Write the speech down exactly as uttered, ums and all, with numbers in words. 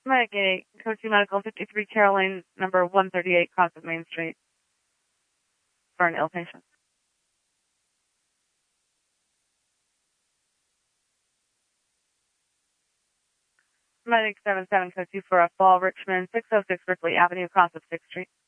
Medic eight, Code two Medical fifty-three Caroline, number one thirty-eight, cross of Main Street, for an ill patient. Medic seven seven, Code two for a fall, Richmond, six oh six Berkeley Avenue, cross of sixth Street.